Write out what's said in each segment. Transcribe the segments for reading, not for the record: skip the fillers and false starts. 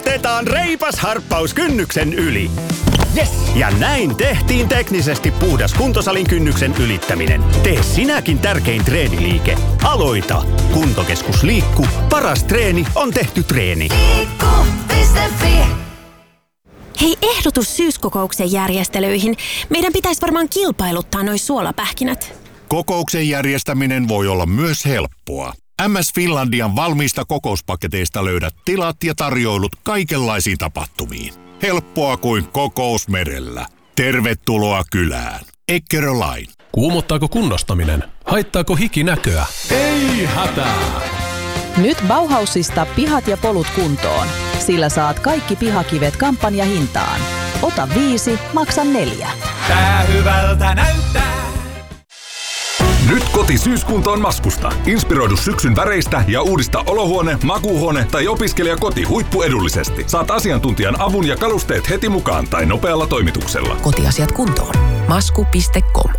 Otetaan reipas harppaus kynnyksen yli. Yes! Ja näin tehtiin teknisesti puhdas kuntosalin kynnyksen ylittäminen. Tee sinäkin tärkein treeniliike. Aloita! Kuntokeskus Liikku. Paras treeni on tehty treeni. Liikku.fi. Hei, ehdotus syyskokouksen järjestelyihin. Meidän pitäisi varmaan kilpailuttaa noi suolapähkinät. Kokouksen järjestäminen voi olla myös helppoa. MS Finlandian valmiista kokouspaketeista löydät tilat ja tarjoilut kaikenlaisiin tapahtumiin. Helppoa kuin kokous merellä. Tervetuloa kylään. Eckerö Line. Kuumottaako kunnostaminen? Haittaako hiki näköä? Ei hätää! Nyt Bauhausista pihat ja polut kuntoon. Sillä saat kaikki pihakivet kampanjahintaan. Ota 5, maksa 4. Tää hyvältä näyttää. Nyt koti-syyskuntoon Maskusta. Inspiroidu syksyn väreistä ja uudista olohuone, makuuhuone tai opiskelijakoti huippuedullisesti. Saat asiantuntijan avun ja kalusteet heti mukaan tai nopealla toimituksella. Kotiasiat kuntoon. Masku.com.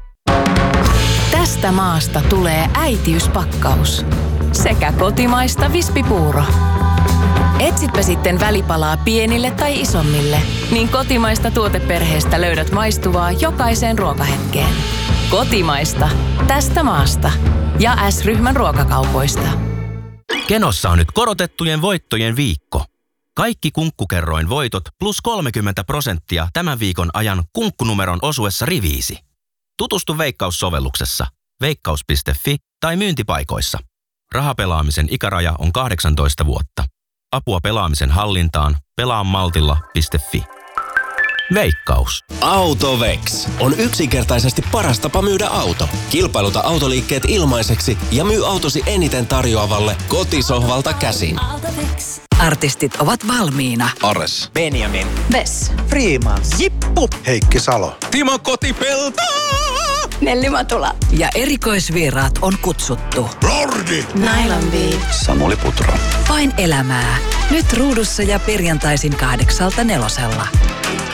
Tästä maasta tulee äitiyspakkaus. Sekä kotimaista vispipuuro. Etsitpä sitten välipalaa pienille tai isommille, niin kotimaista tuoteperheestä löydät maistuvaa jokaiseen ruokahetkeen. Kotimaista. Tästä maasta. Ja S-ryhmän ruokakaupoista. Kenossa on nyt korotettujen voittojen viikko. Kaikki Kunkkukerroin voitot plus 30% tämän viikon ajan kunkkunumeron osuessa riviisi. Tutustu Veikkaus-sovelluksessa, veikkaus.fi tai myyntipaikoissa. Rahapelaamisen ikäraja on 18 vuotta. Apua pelaamisen hallintaan pelaamaltilla.fi. Veikkaus. Autovex on yksinkertaisesti paras tapa myydä auto. Kilpailuta autoliikkeet ilmaiseksi ja myy autosi eniten tarjoavalle kotisohvalta käsin. Autovex. Artistit ovat valmiina. Ares. Benjamin. Vess. Freeman. Jippu. Heikki Salo. Timo Kotipelto. Nelli Matula. Ja erikoisvieraat on kutsuttu. Lordi. Nylon Beat. Samuli Putro. Vain elämää. Nyt ruudussa ja perjantaisin 8:00–4:00.